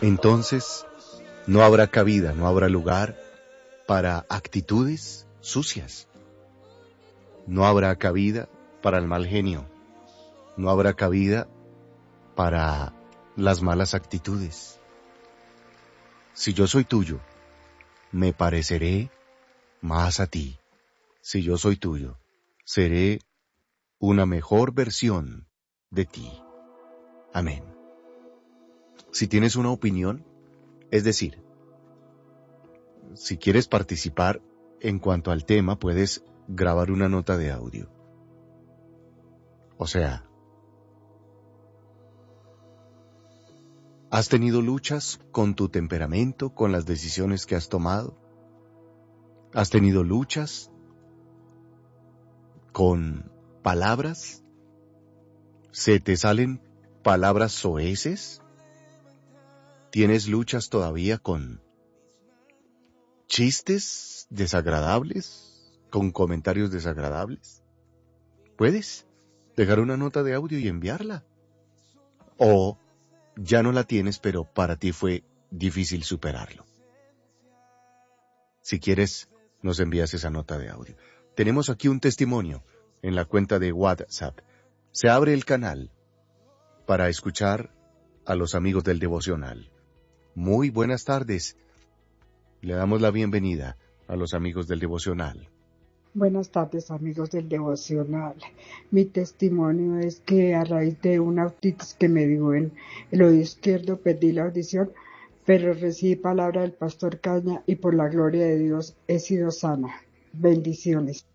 entonces no habrá cabida, no habrá lugar para actitudes sucias. No habrá cabida para el mal genio. No habrá cabida para las malas actitudes. Si yo soy tuyo, me pareceré más a ti. Si yo soy tuyo, seré una mejor versión de ti. Amén. Si tienes una opinión, es decir, si quieres participar en cuanto al tema, puedes grabar una nota de audio. O sea, ¿has tenido luchas con tu temperamento, con las decisiones que has tomado? ¿Has tenido luchas con palabras? ¿Se te salen palabras soeces? ¿Tienes luchas todavía con chistes desagradables? ¿Con comentarios desagradables? ¿Puedes dejar una nota de audio y enviarla? ¿O ya no la tienes, pero para ti fue difícil superarlo? Si quieres, nos envías esa nota de audio. Tenemos aquí un testimonio en la cuenta de WhatsApp. Se abre el canal para escuchar a los amigos del devocional. Muy buenas tardes. Le damos la bienvenida a los amigos del devocional. Buenas tardes, amigos del devocional. Mi testimonio es que a raíz de una otitis que me dio en el oído izquierdo perdí la audición, pero recibí palabra del pastor Caña y por la gloria de Dios he sido sana. Bendiciones.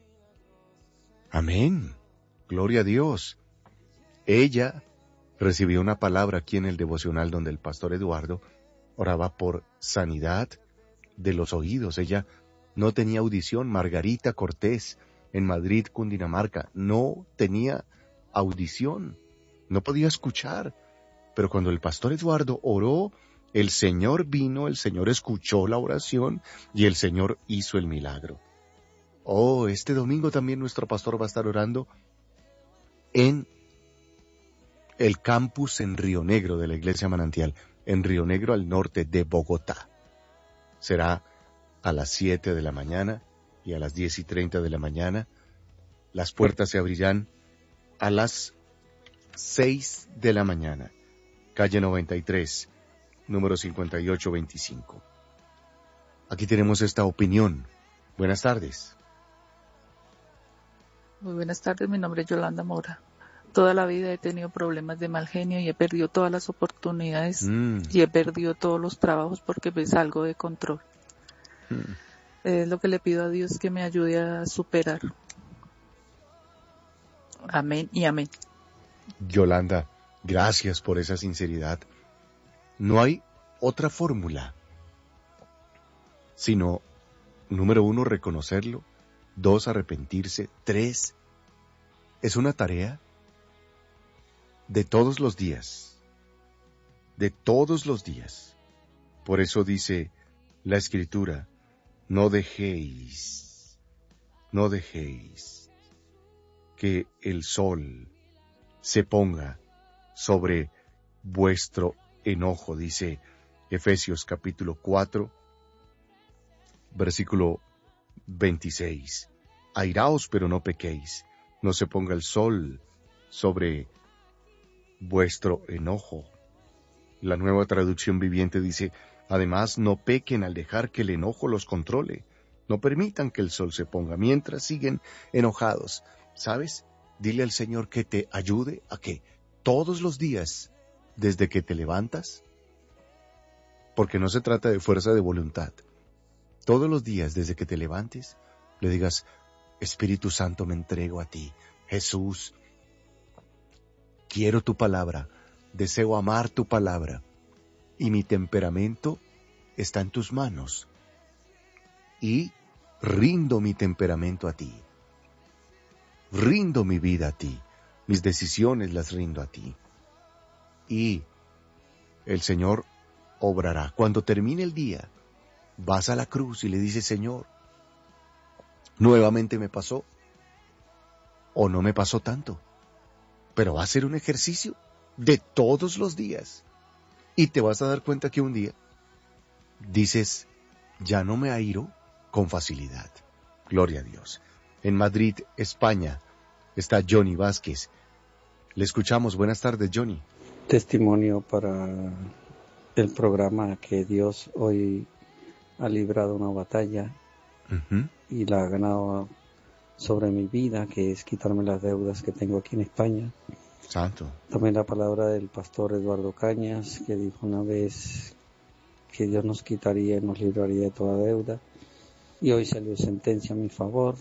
Amén. Gloria a Dios. Ella recibió una palabra aquí en el devocional donde el pastor Eduardo oraba por sanidad de los oídos. Ella no tenía audición. Margarita Cortés, en Madrid, Cundinamarca, no tenía audición. No podía escuchar. Pero cuando el pastor Eduardo oró, el Señor vino, el Señor escuchó la oración y el Señor hizo el milagro. Oh, este domingo también nuestro pastor va a estar orando en el campus en Río Negro de la Iglesia Manantial, en Río Negro al norte de Bogotá. Será a las 7 de la mañana y a las 10:30 de la mañana. Las puertas se abrirán a las 6 de la mañana. Calle 93, número 5825. Aquí tenemos esta opinión. Buenas tardes. Muy buenas tardes, mi nombre es Yolanda Mora. Toda la vida he tenido problemas de mal genio y he perdido todas las oportunidades y he perdido todos los trabajos porque me salgo de control. Es lo que le pido a Dios, que me ayude a superar. Amén y amén. Yolanda, gracias por esa sinceridad. No hay otra fórmula, sino, número 1, reconocerlo, 2, arrepentirse, 3, es una tarea de todos los días, de todos los días. Por eso dice la Escritura, no dejéis que el sol se ponga sobre vuestro enojo, dice Efesios capítulo 4, versículo 26. Airaos, pero no pequéis, no se ponga el sol sobre vuestro enojo. La Nueva Traducción Viviente dice, además no pequen al dejar que el enojo los controle. No permitan que el sol se ponga mientras siguen enojados. ¿Sabes? Dile al Señor que te ayude a que todos los días, desde que te levantas, porque no se trata de fuerza de voluntad, todos los días desde que te levantes, le digas, Espíritu Santo, me entrego a ti. Jesús, quiero tu palabra, deseo amar tu palabra, y mi temperamento está en tus manos, y rindo mi temperamento a ti. Rindo mi vida a ti, mis decisiones las rindo a ti. Y el Señor obrará. Cuando termine el día, vas a la cruz y le dices, Señor, nuevamente me pasó, o no me pasó tanto, pero va a ser un ejercicio de todos los días. Y te vas a dar cuenta que un día dices, ya no me airo con facilidad. Gloria a Dios. En Madrid, España, está Johnny Vázquez. Le escuchamos. Buenas tardes, Johnny. Testimonio para el programa que Dios hoy ha librado una batalla y la ha ganado sobre mi vida, que es quitarme las deudas que tengo aquí en España. Santo. También la palabra del pastor Eduardo Cañas, que dijo una vez que Dios nos quitaría y nos libraría de toda deuda. Y hoy salió sentencia a mi favor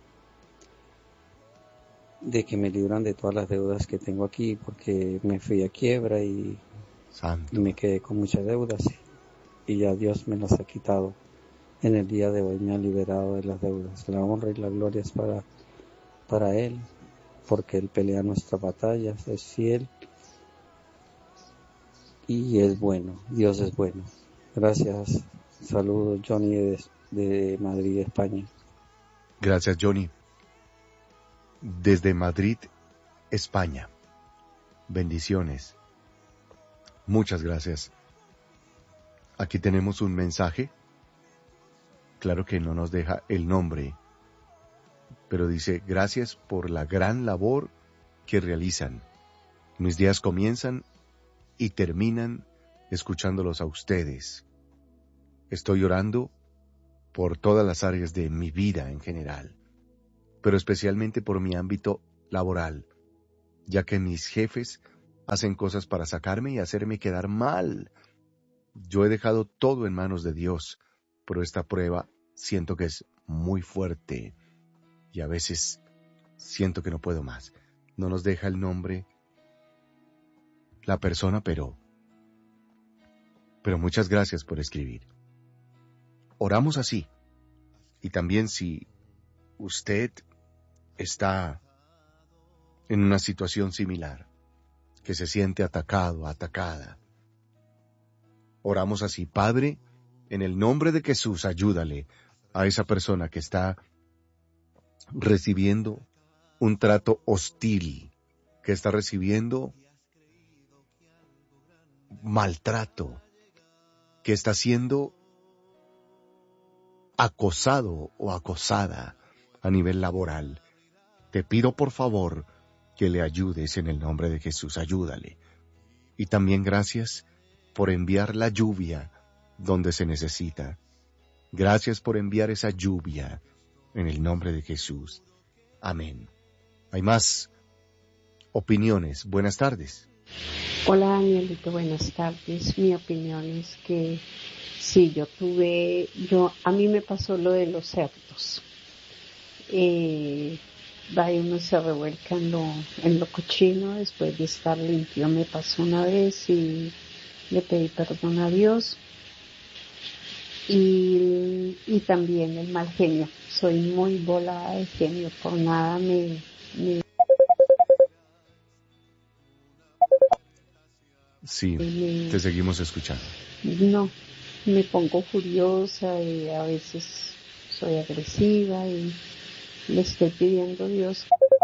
de que me libran de todas las deudas que tengo aquí, porque me fui a quiebra y me quedé con muchas deudas. Y ya Dios me las ha quitado. En el día de hoy me ha liberado de las deudas. La honra y la gloria es para Él, porque Él pelea nuestras batallas, es fiel y es bueno. Dios es bueno. Gracias. Saludos, Johnny, de Madrid, España. Gracias, Johnny. Desde Madrid, España. Bendiciones. Muchas gracias. Aquí tenemos un mensaje. Claro que no nos deja el nombre, pero dice, gracias por la gran labor que realizan. Mis días comienzan y terminan escuchándolos a ustedes. Estoy orando por todas las áreas de mi vida en general, pero especialmente por mi ámbito laboral, ya que mis jefes hacen cosas para sacarme y hacerme quedar mal. Yo he dejado todo en manos de Dios, pero esta prueba siento que es muy fuerte y a veces siento que no puedo más. No nos deja el nombre, la persona, pero muchas gracias por escribir. Oramos así. Y también si usted está en una situación similar, que se siente atacado, atacada, oramos así. Padre, en el nombre de Jesús, ayúdale a esa persona que está recibiendo un trato hostil, que está recibiendo maltrato, que está siendo acosado o acosada a nivel laboral. Te pido por favor que le ayudes en el nombre de Jesús, ayúdale. Y también gracias por enviar la lluvia donde se necesita. Gracias por enviar esa lluvia en el nombre de Jesús. Amén. Hay más opiniones. Buenas tardes. Hola Danielito, buenas tardes. Mi opinión es que sí, a mí me pasó lo de los cerdos. Ahí uno se revuelca en lo cochino, después de estar limpio. Me pasó una vez y le pedí perdón a Dios. Y también el mal genio. Soy muy volada de genio, por nada me Sí, te seguimos escuchando. No, me pongo furiosa y a veces soy agresiva y le estoy pidiendo a Dios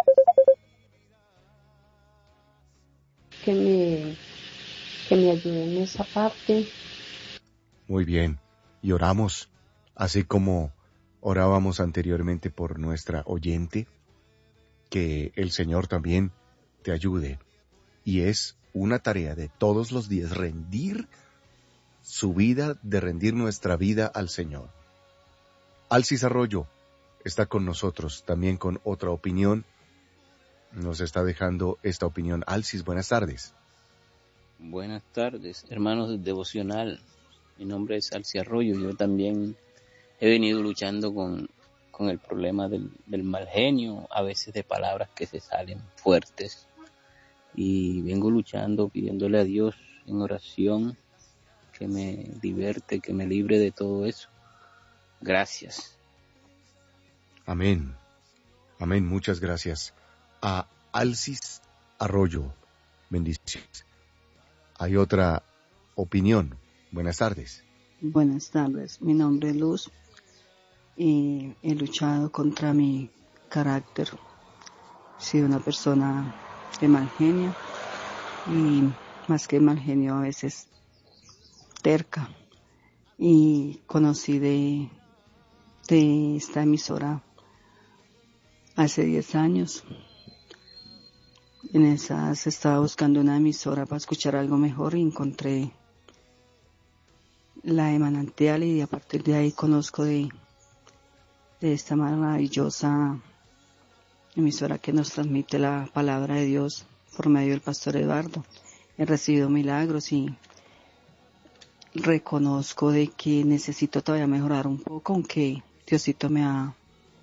que me ayude en esa parte. Muy bien, y oramos, así como orábamos anteriormente por nuestra oyente, que el Señor también te ayude. Y es una tarea de todos los días rendir su vida, de rendir nuestra vida al Señor. Alcis Arroyo está con nosotros, también con otra opinión. Nos está dejando esta opinión. Alcis, buenas tardes. Buenas tardes, hermanos del Devocional. Mi nombre es Alcis Arroyo. Yo también he venido luchando con el problema del mal genio, a veces de palabras que se salen fuertes. Y vengo luchando, pidiéndole a Dios en oración que me liberte, que me libre de todo eso. Gracias. Amén. Amén, muchas gracias. A Alcis Arroyo, bendiciones. Hay otra opinión. Buenas tardes. Buenas tardes, mi nombre es Luz y he luchado contra mi carácter. He sido una persona de mal genio y más que mal genio a veces terca y conocí de esta emisora hace 10 años. En esas estaba buscando una emisora para escuchar algo mejor y encontré la de Manantial, y a partir de ahí conozco de esta maravillosa emisora que nos transmite la palabra de Dios por medio del pastor Eduardo. He recibido milagros y reconozco de que necesito todavía mejorar un poco, aunque Diosito me ha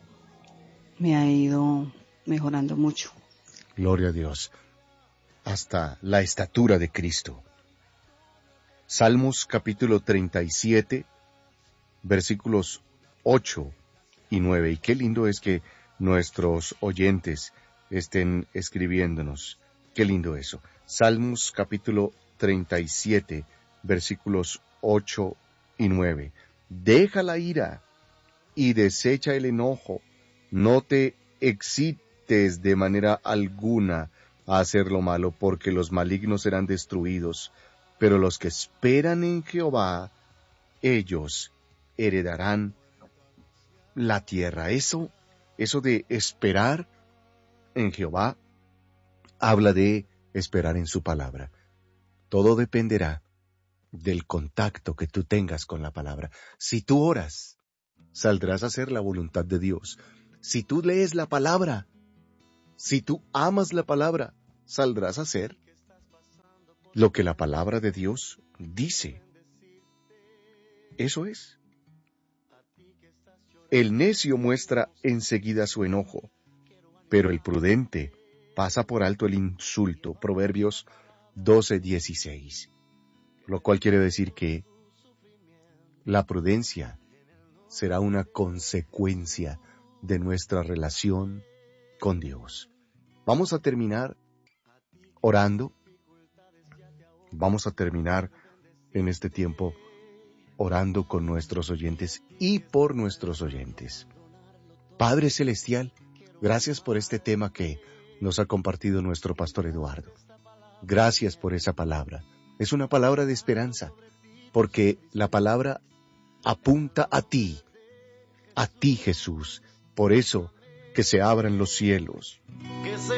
ido mejorando mucho. Gloria a Dios. Hasta la estatura de Cristo. Salmos capítulo 37, versículos 8 y 9. Y qué lindo es que nuestros oyentes estén escribiéndonos. Qué lindo eso. Salmos capítulo 37, versículos 8 y 9. Deja la ira y desecha el enojo. No te excites de manera alguna a hacer lo malo, porque los malignos serán destruidos, pero los que esperan en Jehová, ellos heredarán la tierra. Eso de esperar en Jehová habla de esperar en su palabra. Todo dependerá del contacto que tú tengas con la palabra. Si tú oras, saldrás a hacer la voluntad de Dios. Si tú lees la palabra, si tú amas la palabra, saldrás a hacer lo que la palabra de Dios dice. Eso es. El necio muestra enseguida su enojo, pero el prudente pasa por alto el insulto. Proverbios 12:16. Lo cual quiere decir que la prudencia será una consecuencia de nuestra relación con Dios. Vamos a terminar orando. Vamos a terminar en este tiempo orando con nuestros oyentes y por nuestros oyentes. Padre Celestial, gracias por este tema que nos ha compartido nuestro pastor Eduardo. Gracias por esa palabra. Es una palabra de esperanza, porque la palabra apunta a ti Jesús. Por eso, que se abran los cielos,